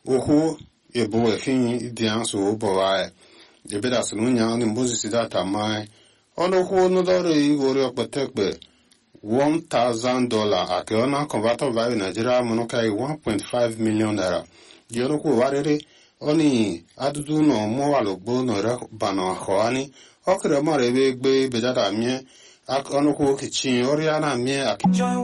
Ohu ebo ehin dianso bowae. Ebeda sununya ni mbuzi sidata mai. Ono hu no dore igori okpetekpe $1,000 akiona converter value Nigeria monokai 1.5 million naira. Yono ku warere oni adudu no mo alogbo no re bana hoani okre mare be bedada mie ak ono ku kichin ori ana mie ak